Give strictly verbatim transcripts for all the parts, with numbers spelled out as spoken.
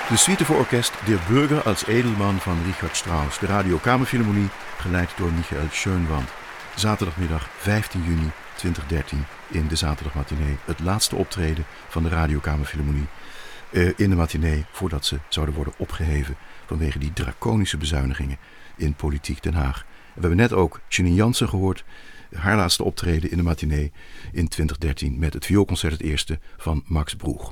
De suite voor orkest Der Bürger als Edelman van Richard Strauss. De Radio Kamerfilharmonie, geleid door Michael Schönwand. Zaterdagmiddag vijftien juni tweeduizend dertien in de zaterdagmatinee. Het laatste optreden van de Radio Kamerfilharmonie uh, in de matinee voordat ze zouden worden opgeheven vanwege die draconische bezuinigingen in Politiek Den Haag. En we hebben net ook Janine Jansen gehoord. Haar laatste optreden in de matinee in twintig dertien met het vioolconcert het eerste van Max Broeg.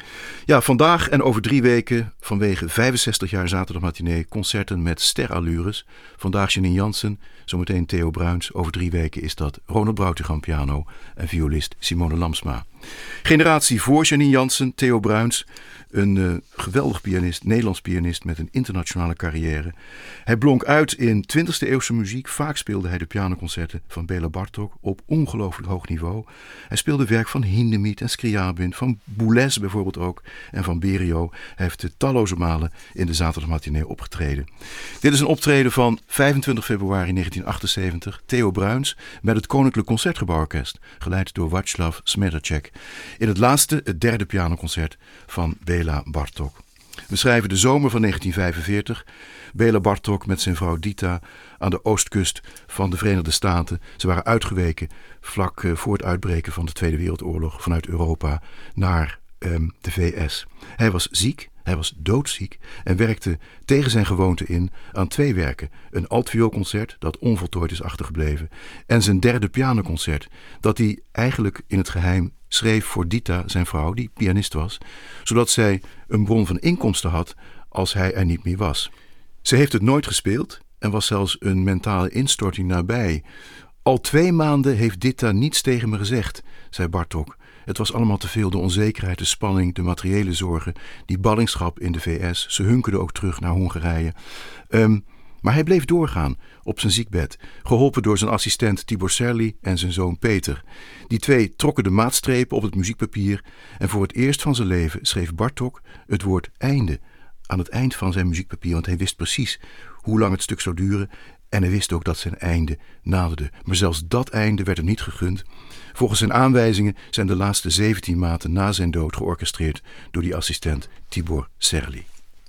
Ja, vandaag en over drie weken vanwege vijfenzestig jaar zaterdagmatinee concerten met sterallures. Vandaag Janine Jansen, zometeen Theo Bruins. Over drie weken is dat Ronald Brautigam piano en violist Simone Lamsma. Generatie voor Janine Jansen, Theo Bruins. Een uh, geweldig pianist, Nederlands pianist met een internationale carrière. Hij blonk uit in twintigste eeuwse muziek. Vaak speelde hij de pianoconcerten van Béla Bartók op ongelooflijk hoog niveau. Hij speelde werk van Hindemith en Scriabin, van Boulez bijvoorbeeld ook en van Berio. Hij heeft de talloze malen in de zaterdagmatinee opgetreden. Dit is een optreden van vijfentwintig februari negentien achtenzeventig. Theo Bruins met het Koninklijk Concertgebouworkest, geleid door Václav Smederček. In het laatste, het derde pianoconcert van Béla Bartók. We schrijven de zomer van negentien vijfenveertig. Béla Bartók met zijn vrouw Dita aan de oostkust van de Verenigde Staten. Ze waren uitgeweken vlak voor het uitbreken van de Tweede Wereldoorlog vanuit Europa naar um, de V S. Hij was ziek, hij was doodziek en werkte tegen zijn gewoonte in aan twee werken. Een altvioolconcert dat onvoltooid is achtergebleven en zijn derde pianoconcert dat hij eigenlijk in het geheim schreef voor Dita, zijn vrouw, die pianist was, zodat zij een bron van inkomsten had als hij er niet meer was. Ze heeft het nooit gespeeld en was zelfs een mentale instorting nabij. Al twee maanden heeft Dita niets tegen me gezegd, zei Bartók. Het was allemaal te veel, de onzekerheid, de spanning, de materiële zorgen, die ballingschap in de V S. Ze hunkerde ook terug naar Hongarije. Um, maar hij bleef doorgaan op zijn ziekbed, geholpen door zijn assistent Tibor Serli en zijn zoon Peter. Die twee trokken de maatstrepen op het muziekpapier en voor het eerst van zijn leven schreef Bartók het woord einde aan het eind van zijn muziekpapier, want hij wist precies hoe lang het stuk zou duren en hij wist ook dat zijn einde naderde. Maar zelfs dat einde werd hem niet gegund. Volgens zijn aanwijzingen zijn de laatste zeventien maanden na zijn dood georchestreerd door die assistent Tibor Serli.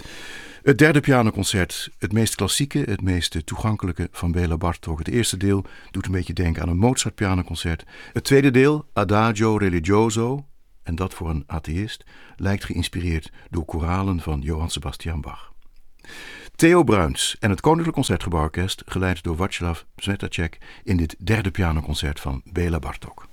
Het derde pianoconcert, het meest klassieke, het meest toegankelijke van Béla Bartók. Het eerste deel doet een beetje denken aan een Mozart pianoconcert. Het tweede deel, Adagio Religioso, en dat voor een atheïst, lijkt geïnspireerd door koralen van Johann Sebastian Bach. Theo Bruins en het Koninklijk Concertgebouworkest, geleid door Václav Smederček in dit derde pianoconcert van Béla Bartók.